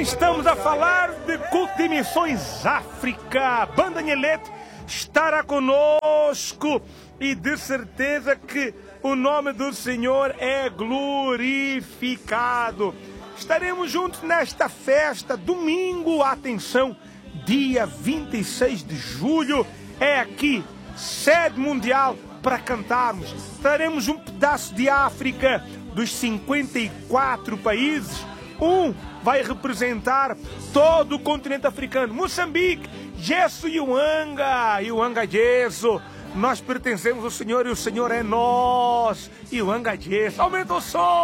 Estamos a falar de culto de missões África. Banda Nhelete estará conosco e de certeza que o nome do Senhor é glorificado. Estaremos juntos nesta festa, domingo, atenção, dia 26 de julho, é aqui, sede mundial para cantarmos. Traremos um pedaço de África, dos 54 países, vai representar todo o continente africano. Moçambique, Gesso e Uanga Gesso. Nós pertencemos ao Senhor e o Senhor é nós. E Uanga Gesso. Aumenta o som.